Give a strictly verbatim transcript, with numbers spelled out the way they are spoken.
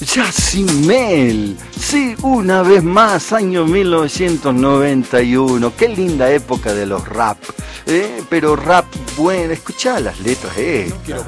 Yacimel, sí, una vez más, año mil novecientos noventa y uno, qué linda época de los rap, ¿eh? Pero rap bueno, escuchá las letras estas. No quiero